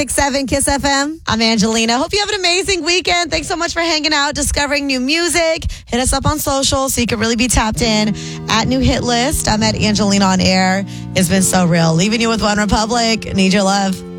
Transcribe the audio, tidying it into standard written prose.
96.7 Kiss FM. I'm Angelina. Hope you have an amazing weekend. Thanks so much for hanging out, discovering new music. Hit us up on social so you can really be tapped in at New Hit List. I'm at Angelina on Air. It's been so real. Leaving you with One Republic. Need your love.